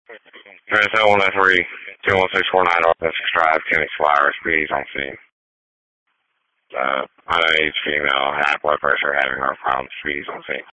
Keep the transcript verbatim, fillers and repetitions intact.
seven one nine three, two one six four nine North Essex Drive, Phoenix Flowers, P D's on scene. Uh, underage female, high blood pressure, having heart problems, P D's on scene.